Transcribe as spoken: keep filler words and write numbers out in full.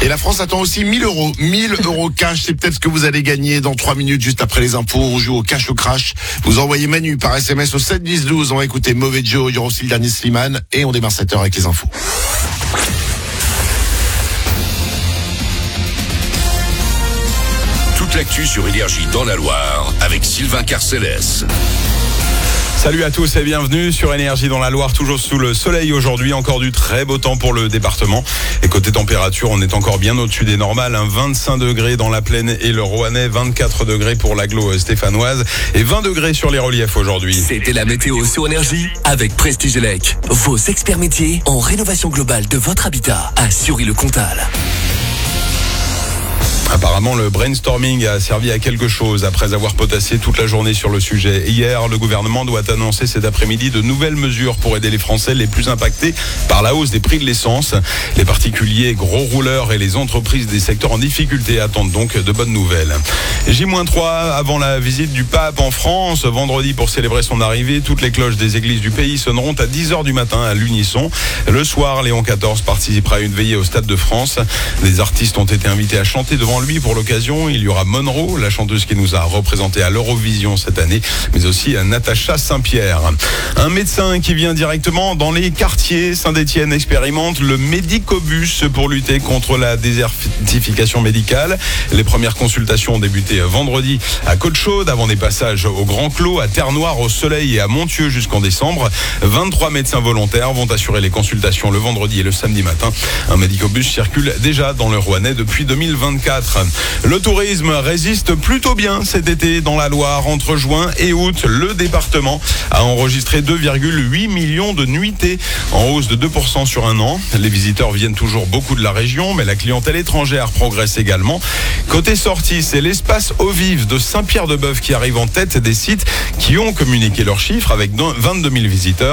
Et la France attend aussi mille euros. mille euros cash, c'est peut-être ce que vous allez gagner dans trois minutes juste après les impôts. On joue au cash au crash. Vous envoyez Manu par S M S au sept dix douze. On va écouter Mauvais Joe, il y aura aussi le dernier Slimane. Et on démarre cette heure avec les infos. Toute l'actu sur Énergie dans la Loire avec Sylvain Carcellès. Salut à tous et bienvenue sur Énergie dans la Loire, toujours sous le soleil aujourd'hui, encore du très beau temps pour le département. Et côté température, on est encore bien au-dessus des normales, hein, vingt-cinq degrés dans la Plaine et le Roannais, vingt-quatre degrés pour l'agglo stéphanoise et vingt degrés sur les reliefs aujourd'hui. C'était la météo sur Énergie avec Prestige Elec, vos experts métiers en rénovation globale de votre habitat à Sury-le-Comtal. Apparemment, le brainstorming a servi à quelque chose après avoir potassé toute la journée sur le sujet. Hier, le gouvernement doit annoncer cet après-midi de nouvelles mesures pour aider les Français les plus impactés par la hausse des prix de l'essence. Les particuliers, gros rouleurs et les entreprises des secteurs en difficulté attendent donc de bonnes nouvelles. J trois avant la visite du pape en France. Vendredi, pour célébrer son arrivée, toutes les cloches des églises du pays sonneront à dix heures du matin à l'unisson. Le soir, Léon quatorze participera à une veillée au Stade de France. Des artistes ont été invités à chanter devant lui pour l'occasion. Il y aura Monroe, la chanteuse qui nous a représenté à l'Eurovision cette année, mais aussi Natacha Saint-Pierre. Un médecin qui vient directement dans les quartiers. Saint-Étienne expérimente le médicobus pour lutter contre la désertification médicale. Les premières consultations ont débuté vendredi à Côte-Chaude, avant des passages au Grand Clos, à Terre-Noire, au Soleil et à Montieux jusqu'en décembre. vingt-trois médecins volontaires vont assurer les consultations le vendredi et le samedi matin. Un médicobus circule déjà dans le Roannais depuis deux mille vingt-quatre. Le tourisme résiste plutôt bien cet été dans la Loire. Entre juin et août, le département a enregistré deux virgule huit millions de nuitées, en hausse de deux pour cent sur un an. Les visiteurs viennent toujours beaucoup de la région, mais la clientèle étrangère progresse également. Côté sortie, c'est l'espace Eau Vive de Saint-Pierre-de-Bœuf qui arrive en tête des sites qui ont communiqué leurs chiffres avec vingt-deux mille visiteurs.